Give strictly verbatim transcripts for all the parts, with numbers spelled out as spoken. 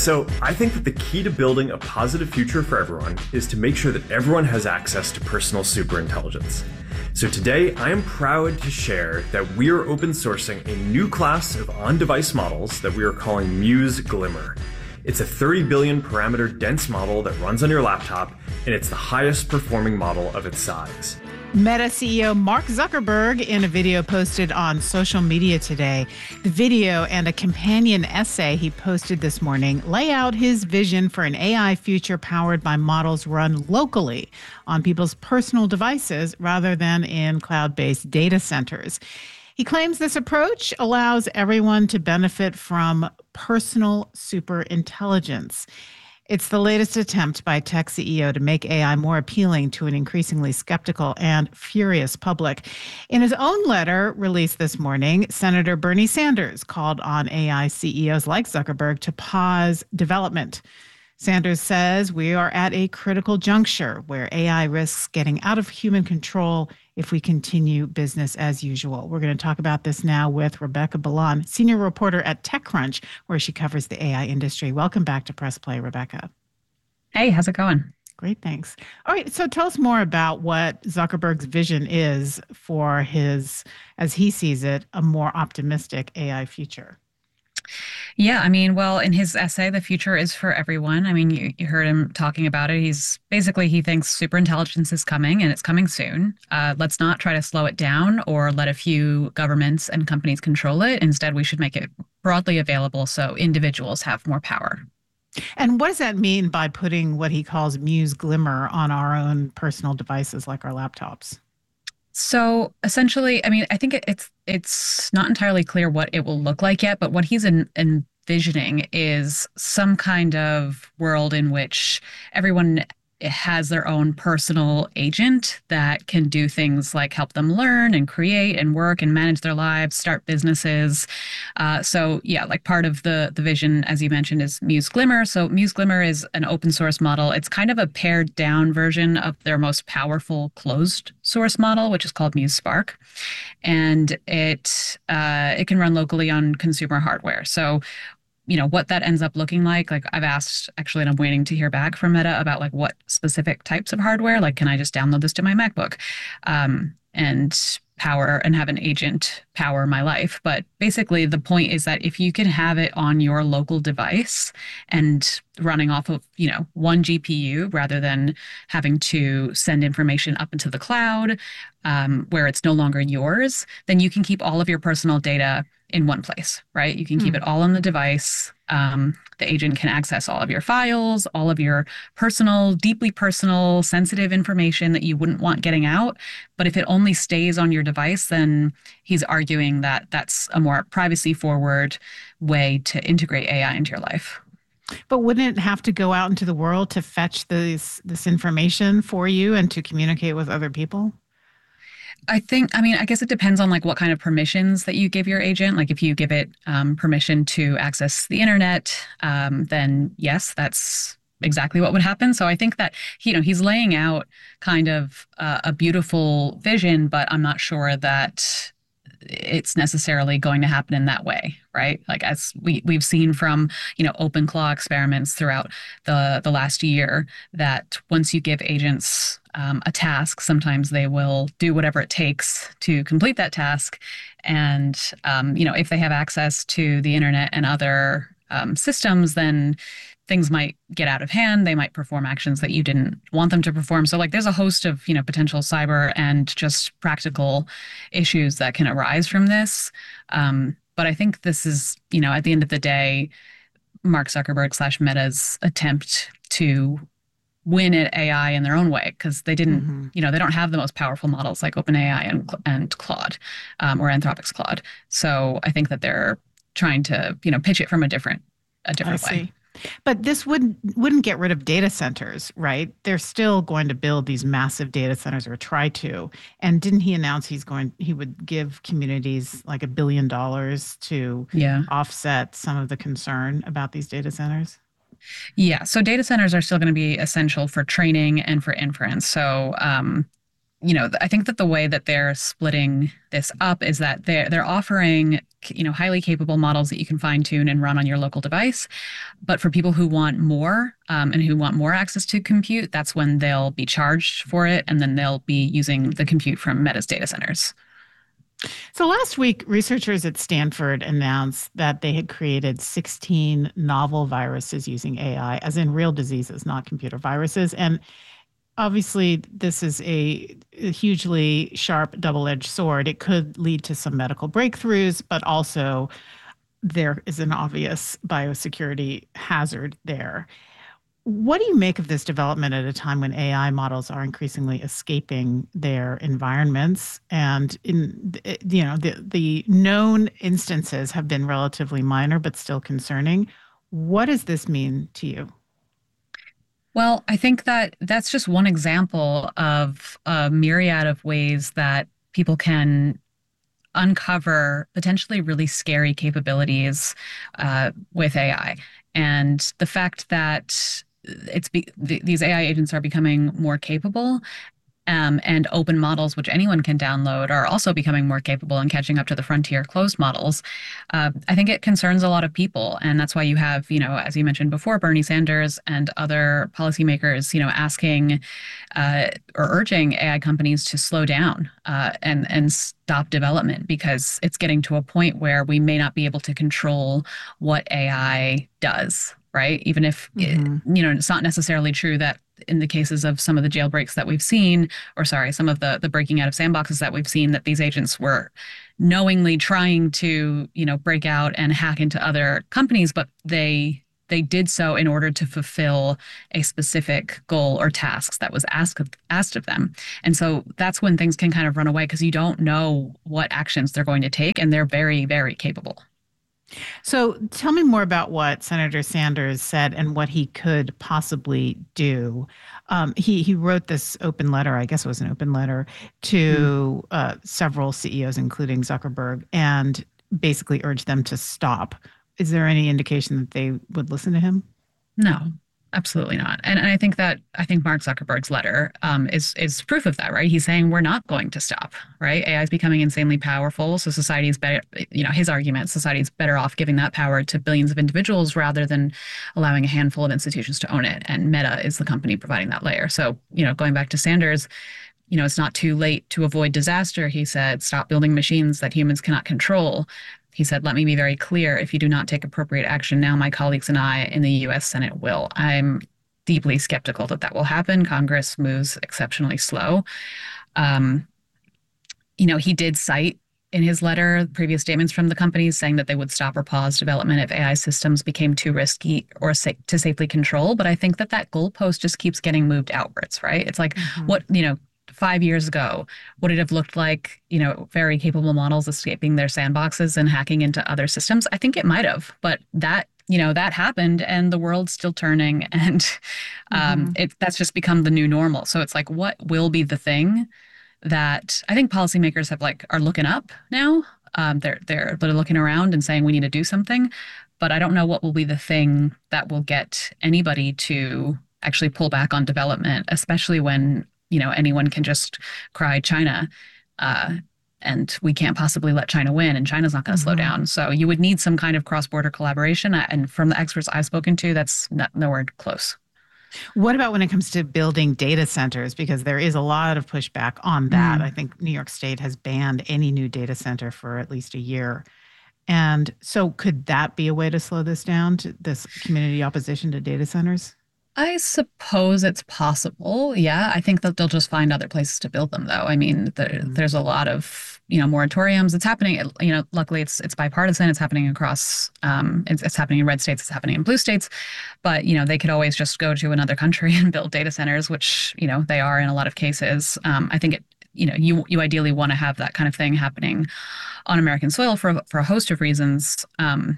So I think that the key to building a positive future for everyone is to make sure that everyone has access to personal superintelligence. So today, I am proud to share that we are open sourcing a new class of on-device models that we are calling Muse Glimmer. It's a thirty billion parameter dense model that runs on your laptop, and it's the highest performing model of its size. Meta C E O Mark Zuckerberg, in a video posted on social media today, the video and a companion essay he posted this morning lay out his vision for an A I future powered by models run locally on people's personal devices rather than in cloud-based data centers. He claims this approach allows everyone to benefit from personal superintelligence. It's the latest attempt by tech C E O to make A I more appealing to an increasingly skeptical and furious public. In his own letter released this morning, Senator Bernie Sanders called on A I C E Os like Zuckerberg to pause development. Sanders says we are at a critical juncture where A I risks getting out of human control if we continue business as usual. We're going to talk about this now with Rebecca Ballan, senior reporter at TechCrunch, where she covers the A I industry. Welcome back to Press Play, Rebecca. Hey, how's it going? Great, thanks. All right, so tell us more about what Zuckerberg's vision is for his, as he sees it, a more optimistic A I future. Yeah, I mean, well, in his essay, The Future is for Everyone, I mean, you, you heard him talking about it. He's basically, he thinks superintelligence is coming and it's coming soon. Uh, let's not try to slow it down or let a few governments and companies control it. Instead, we should make it broadly available so individuals have more power. And what does that mean by putting what he calls Muse Glimmer on our own personal devices like our laptops? So essentially, I mean, I think it, it's it's not entirely clear what it will look like yet, but what he's en- envisioning is some kind of world in which everyone has their own personal agent that can do things like help them learn and create and work and manage their lives, start businesses. Uh, so yeah, like part of the, the vision, as you mentioned, is Muse Glimmer. So Muse Glimmer is an open source model. It's kind of a pared down version of their most powerful closed source model, which is called Muse Spark. And it uh, it can run locally on consumer hardware. So you know, what that ends up looking like, like I've asked actually, and I'm waiting to hear back from Meta about like what specific types of hardware, like, can I just download this to my MacBook um, and power and have an agent power my life? But basically the point is that if you can have it on your local device and running off of, you know, one G P U rather than having to send information up into the cloud um, where it's no longer yours, then you can keep all of your personal data in one place, right? You can keep mm. it all on the device. Um, the agent can access all of your files, all of your personal, deeply personal, sensitive information that you wouldn't want getting out. But if it only stays on your device, then he's arguing that that's a more privacy-forward way to integrate A I into your life. But wouldn't it have to go out into the world to fetch this this information for you and to communicate with other people? I think, I mean, I guess it depends on like what kind of permissions that you give your agent. Like if you give it um, permission to access the internet, um, then yes, that's exactly what would happen. So I think that, you know, he's laying out kind of uh, a beautiful vision, but I'm not sure that it's necessarily going to happen in that way, right? Like as we, we've seen from, you know, OpenClaw experiments throughout the, the last year, that once you give agents um, a task, sometimes they will do whatever it takes to complete that task. And, um, you know, if they have access to the internet and other um, systems, then things might get out of hand. They might perform actions that you didn't want them to perform. So like there's a host of, you know, potential cyber and just practical issues that can arise from this. Um, but I think this is, you know, at the end of the day, Mark Zuckerberg slash Meta's attempt to win at A I in their own way, because they didn't, mm-hmm. you know, they don't have the most powerful models like OpenAI and, and Claude um, or Anthropic's Claude. So I think that they're trying to, you know, pitch it from a different, a different I way. See. But this wouldn't wouldn't get rid of data centers, right? They're still going to build these massive data centers or try to. And didn't he announce he's going he would give communities like a billion dollars to yeah. offset some of the concern about these data centers? Yeah. So data centers are still going to be essential for training and for inference. So um, you know, I think that the way that they're splitting this up is that they're they're offering you know, highly capable models that you can fine tune and run on your local device. But for people who want more um, and who want more access to compute, that's when they'll be charged for it. And then they'll be using the compute from Meta's data centers. So last week, researchers at Stanford announced that they had created sixteen novel viruses using A I, as in real diseases, not computer viruses. And obviously, this is a, a hugely sharp double-edged sword. It could lead to some medical breakthroughs, but also there is an obvious biosecurity hazard there. What do you make of this development at a time when A I models are increasingly escaping their environments? And in you know the the known instances have been relatively minor, but still concerning. What does this mean to you? Well, I think that that's just one example of a myriad of ways that people can uncover potentially really scary capabilities uh, with A I. And the fact that it's be, th these A I agents are becoming more capable, um, and open models, which anyone can download, are also becoming more capable and catching up to the frontier closed models. Uh, I think it concerns a lot of people. And that's why you have, you know, as you mentioned before, Bernie Sanders and other policymakers, you know, asking uh, or urging A I companies to slow down uh, and, and stop development, because it's getting to a point where we may not be able to control what A I does. Right. Even if, mm-hmm. it, you know, it's not necessarily true that in the cases of some of the jailbreaks that we've seen, or sorry, some of the, the breaking out of sandboxes that we've seen, that these agents were knowingly trying to, you know, break out and hack into other companies, but they they did so in order to fulfill a specific goal or tasks that was asked of, asked of them. And so that's when things can kind of run away, because you don't know what actions they're going to take, and they're very, very capable. So tell me more about what Senator Sanders said and what he could possibly do. Um, he he wrote this open letter, I guess it was an open letter, to mm. uh, several C E Os, including Zuckerberg, and basically urged them to stop. Is there any indication that they would listen to him? No. Absolutely not. And, and I think that I think Mark Zuckerberg's letter um, is is proof of that, right? He's saying we're not going to stop, right? A I is becoming insanely powerful. So society is better, you know, his argument, society is better off giving that power to billions of individuals rather than allowing a handful of institutions to own it. And Meta is the company providing that layer. So, you know, going back to Sanders, you know, it's not too late to avoid disaster. He said, stop building machines that humans cannot control. He said, let me be very clear. If you do not take appropriate action now, my colleagues and I in the U S Senate will. I'm deeply skeptical that that will happen. Congress moves exceptionally slow. Um, you know, he did cite in his letter previous statements from the companies saying that they would stop or pause development if A I systems became too risky or sa to safely control. But I think that that goalpost just keeps getting moved outwards, right? It's like mm-hmm. what, you know, five years ago, would it have looked like, you know, very capable models escaping their sandboxes and hacking into other systems? I think it might have, but that, you know, that happened and the world's still turning, and um, mm-hmm. it, that's just become the new normal. So it's like, what will be the thing that I think policymakers have like are looking up now? Um, they're, they're, they're looking around and saying we need to do something, but I don't know what will be the thing that will get anybody to actually pull back on development, especially when you know, anyone can just cry China, uh, and we can't possibly let China win, and China's not going to mm-hmm. slow down. So you would need some kind of cross-border collaboration. And from the experts I've spoken to, that's not, nowhere close. What about when it comes to building data centers? Because there is a lot of pushback on that. Mm. I think New York State has banned any new data center for at least a year. And so could that be a way to slow this down, to this community opposition to data centers? I suppose it's possible. Yeah, I think that they'll just find other places to build them, though. I mean, there, mm-hmm. there's a lot of, you know, moratoriums. It's happening, you know, luckily it's it's bipartisan. It's happening across, um, it's, it's happening in red states. It's happening in blue states. But, you know, they could always just go to another country and build data centers, which, you know, they are in a lot of cases. Um, I think it, you know, you you ideally want to have that kind of thing happening on American soil for, for a host of reasons. Um,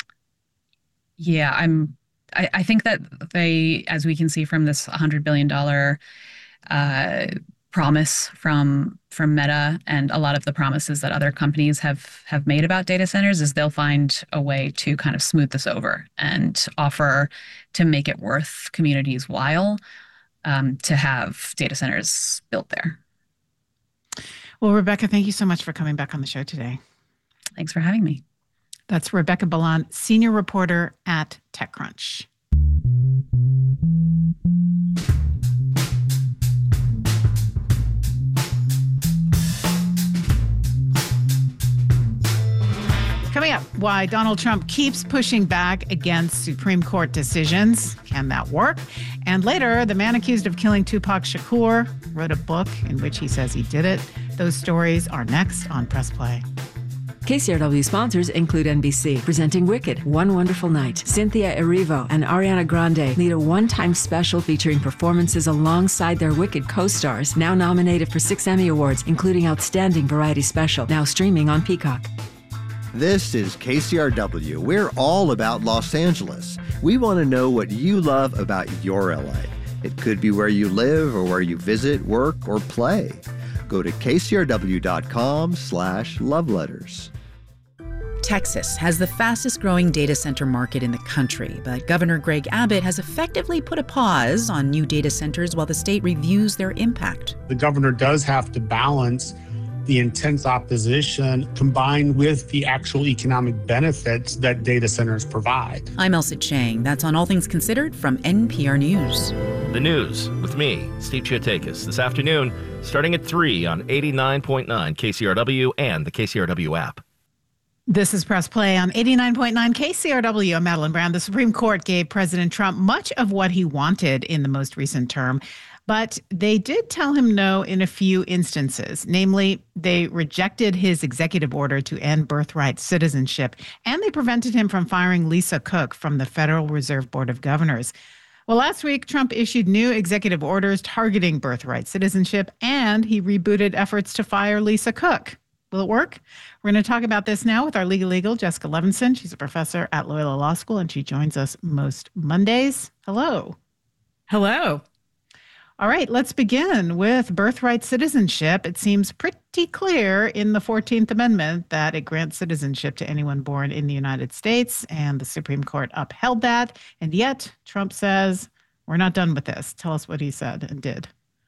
yeah, I'm... I, I think that they, as we can see from this one hundred billion dollars uh, promise from from Meta and a lot of the promises that other companies have have made about data centers, is they'll find a way to kind of smooth this over and offer to make it worth communities' while um, to have data centers built there. Well, Rebecca, thank you so much for coming back on the show today. Thanks for having me. That's Rebecca Ballan, senior reporter at TechCrunch. Coming up, why Donald Trump keeps pushing back against Supreme Court decisions. Can that work? And later, the man accused of killing Tupac Shakur wrote a book in which he says he did it. Those stories are next on Press Play. K C R W sponsors include N B C, presenting Wicked, One Wonderful Night. Cynthia Erivo and Ariana Grande lead a one-time special featuring performances alongside their Wicked co-stars, now nominated for six Emmy Awards, including Outstanding Variety Special, now streaming on Peacock. This is K C R W. We're all about Los Angeles. We want to know what you love about your L A. It could be where you live or where you visit, work, or play. Go to kcrw.com slash love letters. Texas has the fastest growing data center market in the country, but Governor Greg Abbott has effectively put a pause on new data centers while the state reviews their impact. The governor does have to balance the intense opposition combined with the actual economic benefits that data centers provide. I'm Elsa Chang. That's on All Things Considered from N P R News. The news with me, Steve Chiotakis, this afternoon, starting at three on eighty-nine point nine K C R W and the K C R W app. This is Press Play on eighty-nine point nine K C R W. I'm Madeline Brown. The Supreme Court gave President Trump much of what he wanted in the most recent term, but they did tell him no in a few instances. Namely, they rejected his executive order to end birthright citizenship, and they prevented him from firing Lisa Cook from the Federal Reserve Board of Governors. Well, last week, Trump issued new executive orders targeting birthright citizenship, and he rebooted efforts to fire Lisa Cook. Will it work? We're going to talk about this now with our legal legal, Jessica Levinson. She's a professor at Loyola Law School, and she joins us most Mondays. Hello. Hello. All right, let's begin with birthright citizenship. It seems pretty clear in the fourteenth Amendment that it grants citizenship to anyone born in the United States, and the Supreme Court upheld that. And yet, Trump says, we're not done with this. Tell us what he said and did.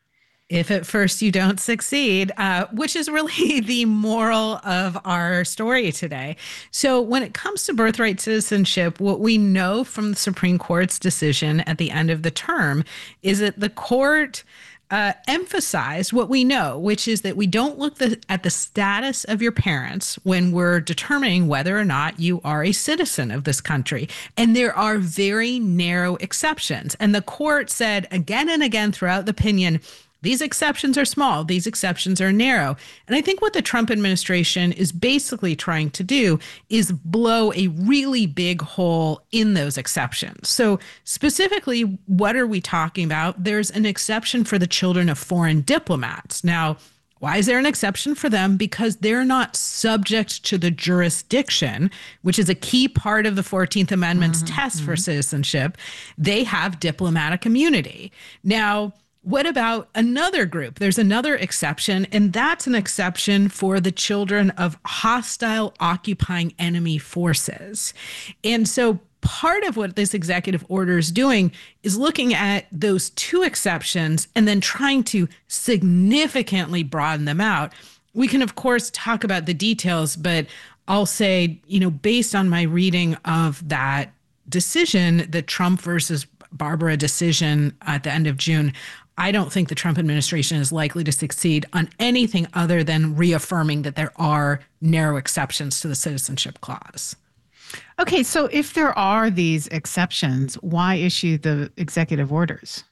If at first you don't succeed, uh, which is really the moral of our story today. So when it comes to birthright citizenship, what we know from the Supreme Court's decision at the end of the term is that the court uh, emphasized what we know, which is that we don't look the, at the status of your parents when we're determining whether or not you are a citizen of this country. And there are very narrow exceptions. And the court said again and again throughout the opinion, these exceptions are small. These exceptions are narrow. And I think what the Trump administration is basically trying to do is blow a really big hole in those exceptions. So specifically, what are we talking about? There's an exception for the children of foreign diplomats. Now, why is there an exception for them? Because they're not subject to the jurisdiction, which is a key part of the fourteenth Amendment's mm-hmm, test mm-hmm. for citizenship. They have diplomatic immunity. Now, what about another group? There's another exception, and that's an exception for the children of hostile occupying enemy forces. And so part of what this executive order is doing is looking at those two exceptions and then trying to significantly broaden them out. We can, of course, talk about the details, but I'll say, you know, based on my reading of that decision, the Trump versus Barbara decision at the end of June, I don't think the Trump administration is likely to succeed on anything other than reaffirming that there are narrow exceptions to the citizenship clause. Okay, so if there are these exceptions, why issue the executive orders?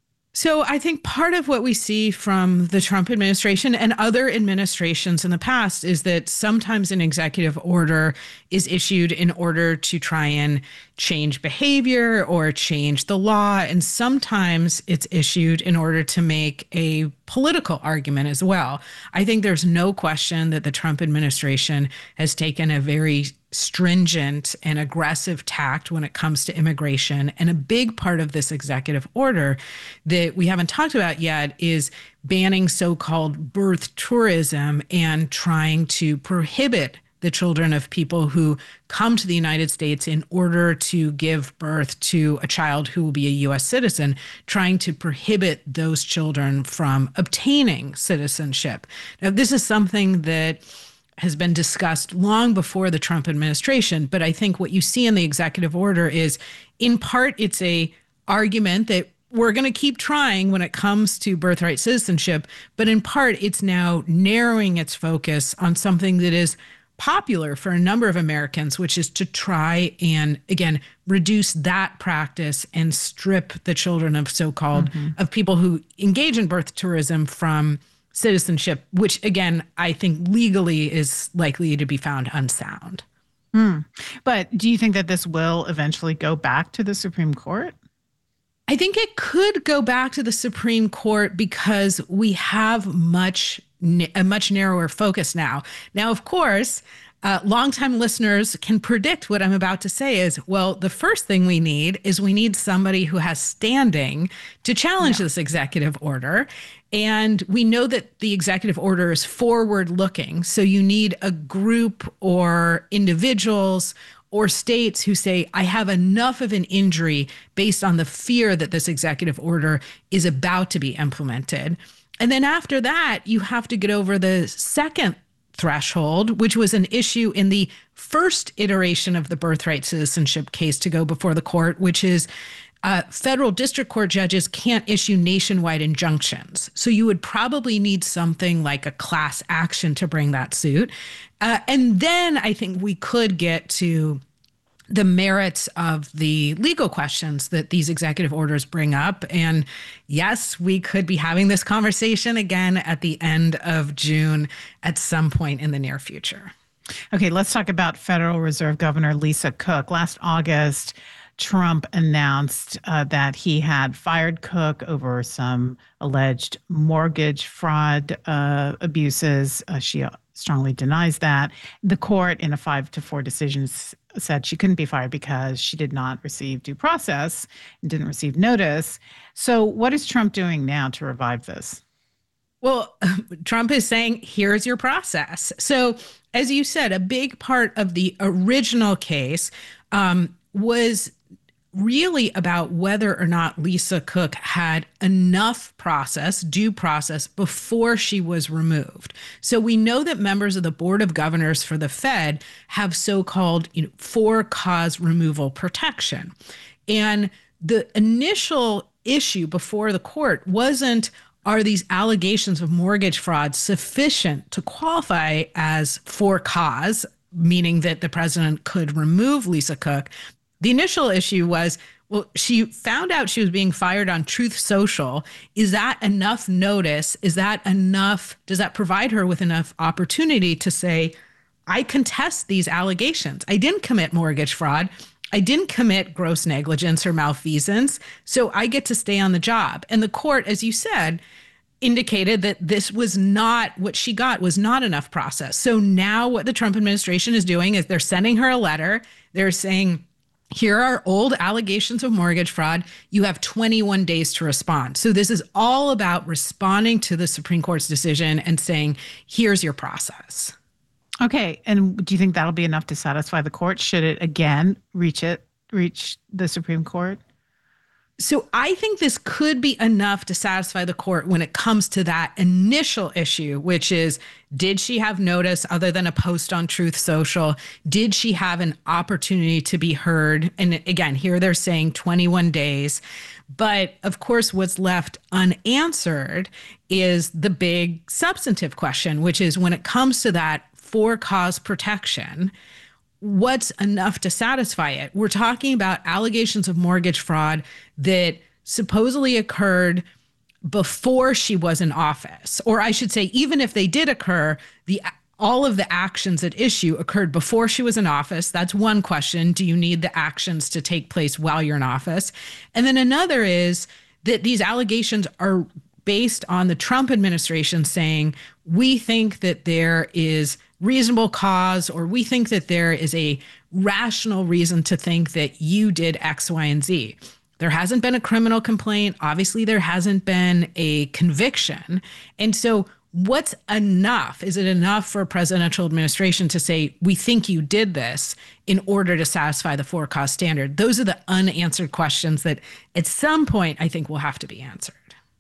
So I think part of what we see from the Trump administration and other administrations in the past is that sometimes an executive order is issued in order to try and change behavior or change the law. And sometimes it's issued in order to make a political argument as well. I think there's no question that the Trump administration has taken a very stringent and aggressive tact when it comes to immigration. And a big part of this executive order that we haven't talked about yet is banning so-called birth tourism and trying to prohibit the children of people who come to the United States in order to give birth to a child who will be a U S citizen, trying to prohibit those children from obtaining citizenship. Now, this is something that has been discussed long before the Trump administration. But I think what you see in the executive order is, in part, it's a argument that we're going to keep trying when it comes to birthright citizenship. But in part, it's now narrowing its focus on something that is popular for a number of Americans, which is to try and, again, reduce that practice and strip the children of so-called, mm-hmm. of people who engage in birth tourism from citizenship, which, again, I think legally is likely to be found unsound. Hmm. But do you think that this will eventually go back to the Supreme Court? I think it could go back to the Supreme Court because we have much a much narrower focus now. Now, of course, uh, longtime listeners can predict what I'm about to say is, well, the first thing we need is we need somebody who has standing to challenge yeah. this executive order. And we know that the executive order is forward-looking. So you need a group or individuals or states who say, I have enough of an injury based on the fear that this executive order is about to be implemented. And then after that, you have to get over the second threshold, which was an issue in the first iteration of the birthright citizenship case to go before the court, which is uh, federal district court judges can't issue nationwide injunctions. So you would probably need something like a class action to bring that suit. Uh, and then I think we could get to the merits of the legal questions that these executive orders bring up. And yes, we could be having this conversation again at the end of June at some point in the near future. Okay, let's talk about Federal Reserve Governor Lisa Cook. Last August, Trump announced uh, that he had fired Cook over some alleged mortgage fraud uh, abuses. Uh, she strongly denies that. The court, in a five to four decision, said she couldn't be fired because she did not receive due process and didn't receive notice. So what is Trump doing now to revive this? Well, Trump is saying, here's your process. So as you said, a big part of the original case um, was really about whether or not Lisa Cook had enough process, due process, before she was removed. So we know that members of the Board of Governors for the Fed have so-called, you know, for-cause removal protection. And the initial issue before the court wasn't, are these allegations of mortgage fraud sufficient to qualify as for cause, meaning that the president could remove Lisa Cook? The initial issue was, well, she found out she was being fired on Truth Social. Is that enough notice? Is that enough? Does that provide her with enough opportunity to say, I contest these allegations. I didn't commit mortgage fraud. I didn't commit gross negligence or malfeasance. So I get to stay on the job. And the court, as you said, indicated that this was not, what she got was not enough process. So now what the Trump administration is doing is they're sending her a letter. They're saying, here are old allegations of mortgage fraud. You have twenty-one days to respond. So this is all about responding to the Supreme Court's decision and saying, here's your process. Okay. And do you think that'll be enough to satisfy the court? Should it again reach it, reach the Supreme Court? So I think this could be enough to satisfy the court when it comes to that initial issue, which is, did she have notice other than a post on Truth Social? Did she have an opportunity to be heard? And again, here they're saying twenty-one days. But of course, what's left unanswered is the big substantive question, which is when it comes to that for cause protection, what's enough to satisfy it? We're talking about allegations of mortgage fraud that supposedly occurred before she was in office. Or I should say, even if they did occur, the all of the actions at issue occurred before she was in office. That's one question. Do you need the actions to take place while you're in office? And then another is that these allegations are based on the Trump administration saying, we think that there is reasonable cause, or we think that there is a rational reason to think that you did X, Y, and Z. There hasn't been a criminal complaint. Obviously, there hasn't been a conviction. And so what's enough? Is it enough for a presidential administration to say, we think you did this in order to satisfy the for cause standard? Those are the unanswered questions that at some point I think will have to be answered.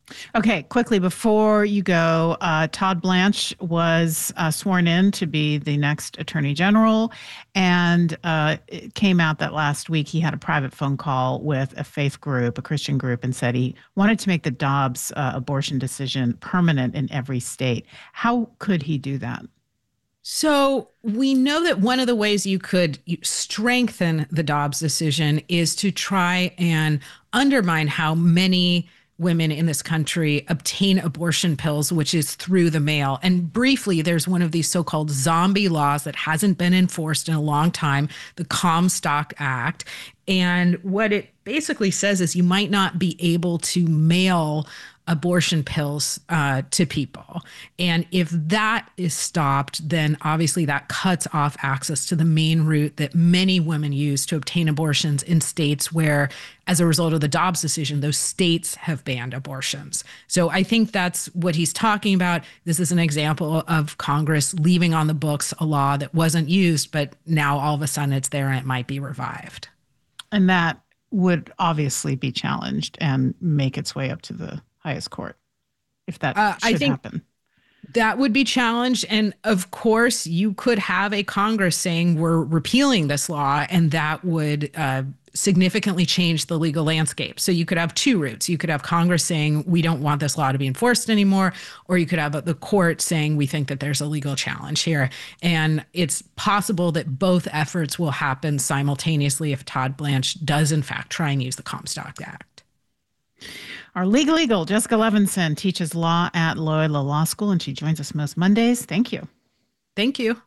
Okay, quickly before you go, uh, Todd Blanche was uh, sworn in to be the next Attorney General, and uh, it came out that last week he had a private phone call with a faith group, a Christian group, and said he wanted to make the Dobbs uh, abortion decision permanent in every state. How could he do that? So we know that one of the ways you could strengthen the Dobbs decision is to try and undermine how many women in this country obtain abortion pills, which is through the mail. And briefly, there's one of these so-called zombie laws that hasn't been enforced in a long time, the Comstock Act. And what it basically says is you might not be able to mail abortion pills uh, to people. And if that is stopped, then obviously that cuts off access to the main route that many women use to obtain abortions in states where, as a result of the Dobbs decision, those states have banned abortions. So I think that's what he's talking about. This is an example of Congress leaving on the books a law that wasn't used, but now all of a sudden it's there and it might be revived. And that would obviously be challenged and make its way up to the highest court, if that uh, should I think happen. That would be challenged. And of course, you could have a Congress saying we're repealing this law, and that would uh, significantly change the legal landscape. So you could have two routes. You could have Congress saying we don't want this law to be enforced anymore, or you could have the court saying we think that there's a legal challenge here. And it's possible that both efforts will happen simultaneously if Todd Blanche does, in fact, try and use the Comstock Act. Our legal eagle, Jessica Levinson, teaches law at Loyola Law School, and she joins us most Mondays. Thank you. Thank you.